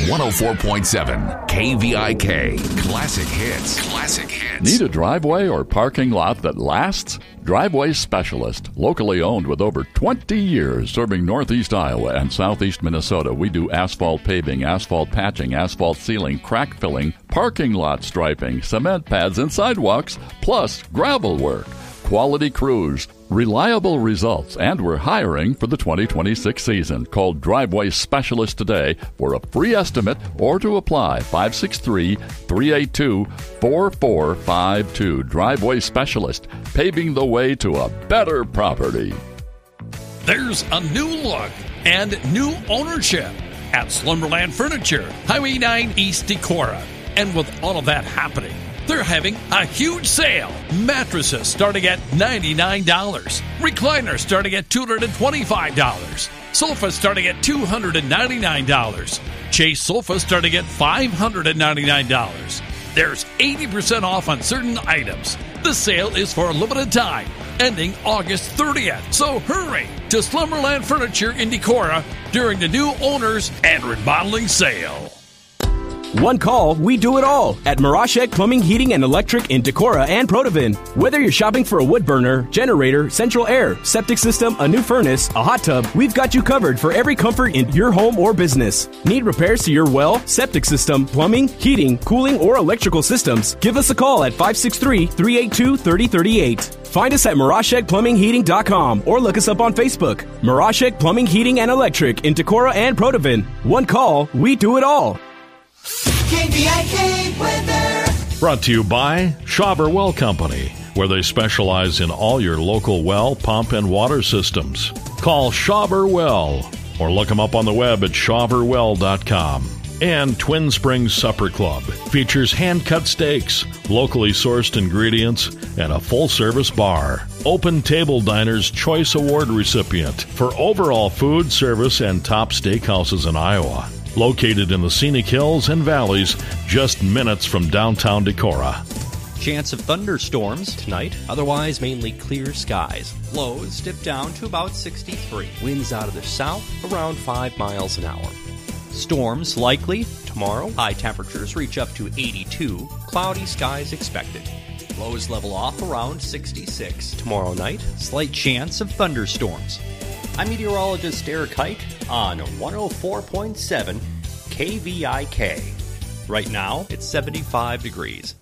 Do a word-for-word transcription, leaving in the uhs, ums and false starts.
one oh four point seven K V I K. Classic hits. Classic hits. Need a driveway or parking lot that lasts? Driveway Specialist, locally owned with over twenty years, serving northeast Iowa and southeast Minnesota. We do asphalt paving, asphalt patching, asphalt sealing, crack filling, parking lot striping, cement pads and sidewalks, plus gravel work. Quality crews, reliable results, and we're hiring for the twenty twenty-six season. Call Driveway Specialist today for a free estimate or to apply. five six three, three eight two, four four five two. Driveway Specialist, paving the way to a better property. There's a new look and new ownership at Slumberland Furniture, Highway nine East Decorah. And with all of that happening, they're having a huge sale. Mattresses starting at ninety-nine dollars. Recliners starting at two hundred twenty-five dollars. Sofas starting at two hundred ninety-nine dollars. Chase sofas starting at five hundred ninety-nine dollars. There's eighty percent off on certain items. The sale is for a limited time, ending August thirtieth. So hurry to Slumberland Furniture in Decorah during the new owners and remodeling sale. One call, we do it all at Mirashek Plumbing, Heating, and Electric in Decorah and Protivin. Whether you're shopping for a wood burner, generator, central air, septic system, a new furnace, a hot tub, we've got you covered for every comfort in your home or business. Need repairs to your well, septic system, plumbing, heating, cooling, or electrical systems? Give us a call at five six three, three eight two, three oh three eight. Find us at Mirashek Plumbing Heating dot com or look us up on Facebook. Mirashek Plumbing, Heating, and Electric in Decorah and Protivin. One call, we do it all. K V I K weather. Brought to you by Schauber Well Company, where they specialize in all your local well, pump, and water systems. Call Schauber Well or look them up on the web at schauber well dot com. And Twin Springs Supper Club features hand-cut steaks, locally sourced ingredients, and a full-service bar. Open Table Diner's Choice Award recipient for overall food, service, and top steakhouses in Iowa. Located in the scenic hills and valleys, just minutes from downtown Decorah. Chance of thunderstorms tonight, otherwise mainly clear skies. Lows dip down to about sixty-three. Winds out of the south around five miles an hour. Storms likely tomorrow. High temperatures reach up to eighty-two. Cloudy skies expected. Lows level off around sixty-six. Tomorrow night, slight chance of thunderstorms. I'm meteorologist Eric Hike on one oh four point seven K V I K. Right now, it's seventy-five degrees.